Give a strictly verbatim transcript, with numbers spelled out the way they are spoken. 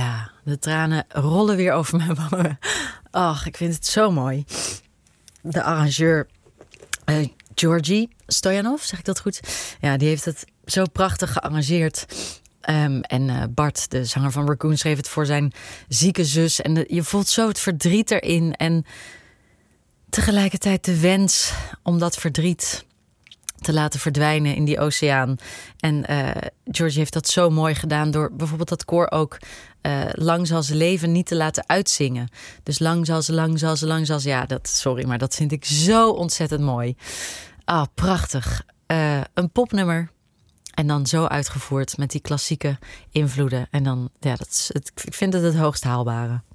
Ja, de tranen rollen weer over mijn wangen. Ach, ik vind het zo mooi. De arrangeur uh, Georgi Stoyanov, zeg ik dat goed? Ja, die heeft het zo prachtig gearrangeerd. Um, en uh, Bart, de zanger van Raccoon, schreef het voor zijn zieke zus. En de, je voelt zo het verdriet erin. En tegelijkertijd de wens om dat verdriet te laten verdwijnen in die oceaan. En uh, Georgie heeft dat zo mooi gedaan door bijvoorbeeld dat koor ook uh, lang zal ze leven niet te laten uitzingen. Dus lang zal ze, lang zal ze, lang zal ze. Ja, dat, sorry, maar dat vind ik zo ontzettend mooi. Ah, prachtig. Uh, een popnummer. En dan zo uitgevoerd met die klassieke invloeden. En dan, ja, dat is het, ik vind het het hoogst haalbare.